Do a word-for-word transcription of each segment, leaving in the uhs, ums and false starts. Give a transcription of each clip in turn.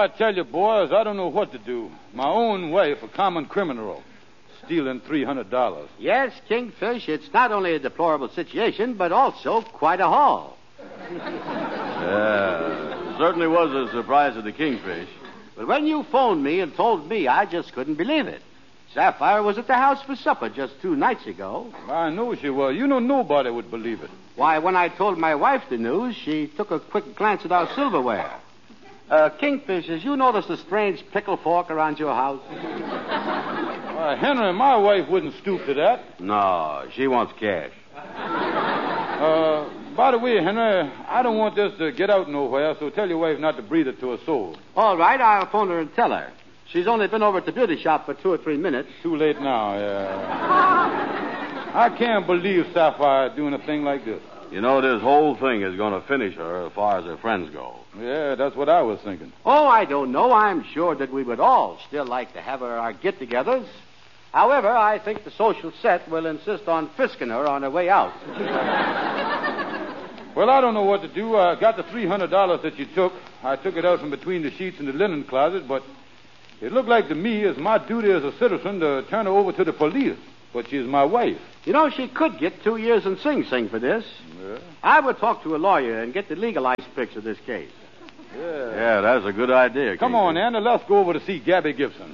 I tell you, boys, I don't know what to do. My own wife, a common criminal, stealing three hundred dollars. Yes, Kingfish, it's not only a deplorable situation, but also quite a haul. Yeah, certainly was a surprise to the Kingfish. But when you phoned me and told me, I just couldn't believe it. Sapphire was at the house for supper just two nights ago. I know she was. You know nobody would believe it. Why, when I told my wife the news, she took a quick glance at our silverware. Uh, Kingfish, has you noticed a strange pickle fork around your house? Uh, Henry, my wife wouldn't stoop to that. No, she wants cash. Uh, by the way, Henry, I don't want this to get out nowhere, so tell your wife not to breathe it to a soul. All right, I'll phone her and tell her. She's only been over at the beauty shop for two or three minutes. Too late now, yeah. I can't believe Sapphire doing a thing like this. You know, this whole thing is going to finish her as far as her friends go. Yeah, that's what I was thinking. Oh, I don't know. I'm sure that we would all still like to have her our get-togethers. However, I think the social set will insist on frisking her on her way out. Well, I don't know what to do. I got the three hundred dollars that you took. I took it out from between the sheets in the linen closet, but it looked like to me as my duty as a citizen to turn her over to the police. But she's my wife. You know, she could get two years in Sing Sing for this. Yeah. I would talk to a lawyer and get the legal ice picks of this case. Yeah. Yeah, that's a good idea. Come Kingfish. on, Anna. Let's go over to see Gabby Gibson.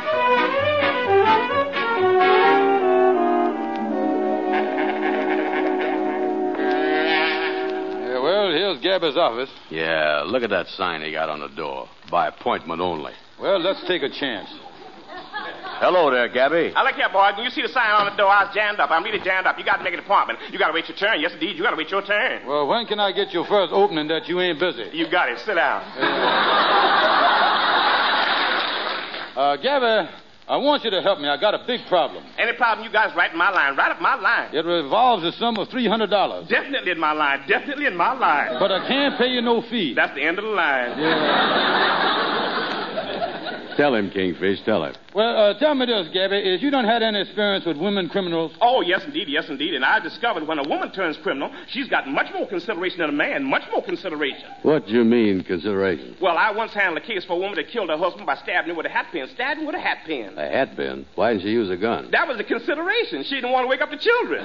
Yeah, well, here's Gabby's office. Yeah, look at that sign he got on the door. By appointment only. Well, let's take a chance. Hello there, Gabby. Now, look here, boys. When you see the sign on the door, I was jammed up. I'm really jammed up. You got to make an appointment. You got to wait your turn. Yes, indeed. You got to wait your turn. Well, when can I get your first opening that you ain't busy? You got it. Sit down. Uh, Gabby, I want you to help me. I got a big problem. Any problem you guys right in my line. Right up my line. It revolves a sum of three hundred dollars. Definitely in my line. Definitely in my line. But I can't pay you no fee. That's the end of the line. Yeah. Tell him, Kingfish, tell him. Well, uh, tell me this, Gabby. Is you done had any experience with women criminals? Oh, yes, indeed. Yes, indeed. And I discovered when a woman turns criminal, she's got much more consideration than a man. Much more consideration. What do you mean, consideration? Well, I once handled a case for a woman that killed her husband by stabbing him with a hat pin. Stabbed him with a hat pin. A hat pin? Why didn't she use a gun? That was the consideration. She didn't want to wake up the children.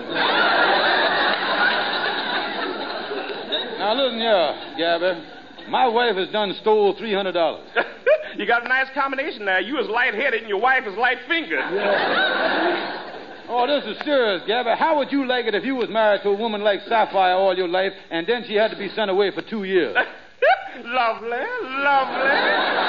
Now, listen here, Gabby. My wife has done stole three hundred dollars. You got a nice combination there. You is light-headed and your wife is light-fingered. Yeah. Oh, this is serious, Gabby. How would you like it if you was married to a woman like Sapphire all your life and then she had to be sent away for two years? Lovely, lovely.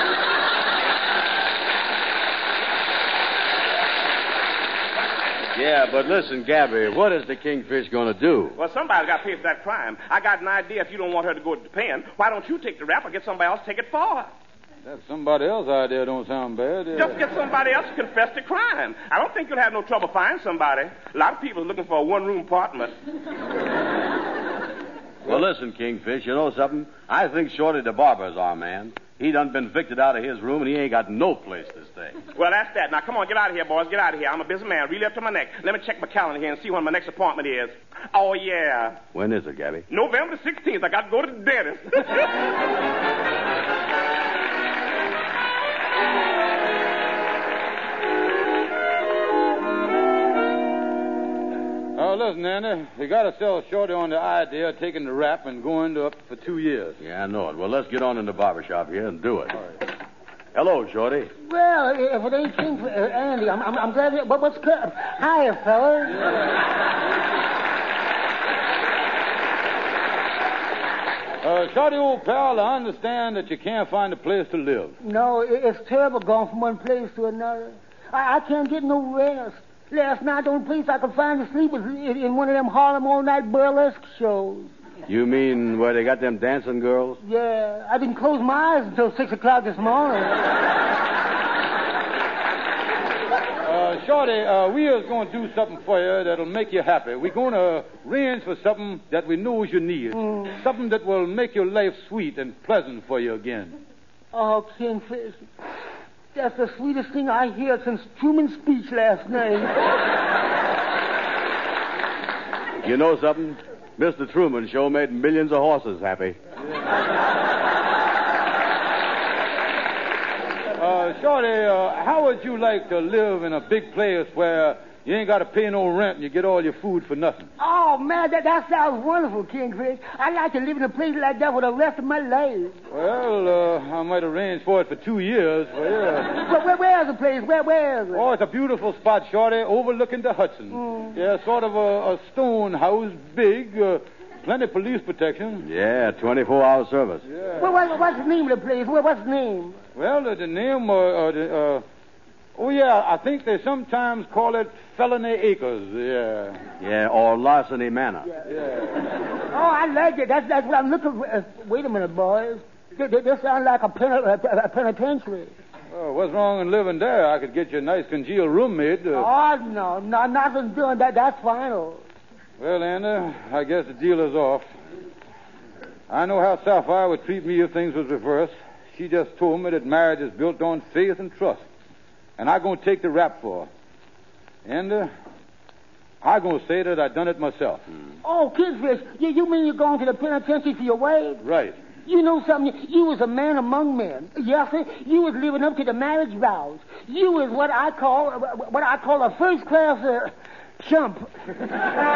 Yeah, but listen, Gabby, what is the Kingfish going to do? Well, somebody's got to pay for that crime. I got an idea. If you don't want her to go to Japan, why don't you take the rap or get somebody else to take it for her? That somebody else's idea don't sound bad. Yeah. Just get somebody else to confess to crime. I don't think you'll have no trouble finding somebody. A lot of people are looking for a one-room apartment. Well, listen, Kingfish, you know something? I think Shorty the barber's our man. He done been evicted out of his room, and he ain't got no place to stay. Well, that's that. Now, come on, get out of here, boys. Get out of here. I'm a busy man, really up to my neck. Let me check my calendar here and see when my next appointment is. Oh, yeah. When is it, Gabby? November sixteenth. I got to go to the dentist. Oh, listen, Andy, you got to sell Shorty on the idea of taking the rap and going to up for two years. Yeah, I know it. Well, let's get on in the barber shop here and do it. All right. Hello, Shorty. Well, if it ain't King, uh, Andy, I'm, I'm, I'm glad. You, but what's up? Hiya, fella. Uh, Shorty, old pal, I understand that you can't find a place to live. No, it, it's terrible going from one place to another. I, I can't get no rest. Last night, the only place I could find to sleep was in, in one of them Harlem all-night burlesque shows. You mean where they got them dancing girls? Yeah, I didn't close my eyes until six o'clock this morning. Uh, Shorty, uh, we are going to do something for you that'll make you happy. We're going to arrange for something that we know you need. Mm. Something that will make your life sweet and pleasant for you again. Oh, Kingfish. That's the sweetest thing I heard since Truman's speech last night. You know something? Mister Truman show made millions of horses happy. Shorty, uh, how would you like to live in a big place where you ain't got to pay no rent and you get all your food for nothing? Oh, man, that, that sounds wonderful, Kingfish. I'd like to live in a place like that for the rest of my life. Well, uh, I might arrange for it for two years. Well, yeah. But where, where's the place? Where, where is it? Oh, it's a beautiful spot, Shorty, overlooking the Hudson. Mm. Yeah, sort of a, a stone house, big, uh, plenty of police protection. Yeah, twenty-four hour service. Yeah. Well, what, what's the name of the place? What, what's the name? Well, uh, the name, uh, uh, the, uh, oh, yeah, I think they sometimes call it Felony Acres, yeah. Yeah, or Larceny Manor. Yeah. Oh, I like it. That's, that's what I'm looking for. Uh, wait a minute, boys. This, this sounds like a, pen, a, a penitentiary. Oh, what's wrong in living there? I could get you a nice congealed roommate. Uh... Oh, no, no, nothing's doing that. That's final. Well, Anna, I guess the deal is off. I know how Sapphire would treat me if things was reversed. She just told me that marriage is built on faith and trust. And I'm going to take the rap for her. And uh, I'm going to say that I done it myself. Mm. Oh, Kingfish, you, you mean you're going to the penitentiary for your wife? Right. You know something? You was a man among men. Yes, sir. You was living up to the marriage vows. You was what I call what I call a first class uh, chump.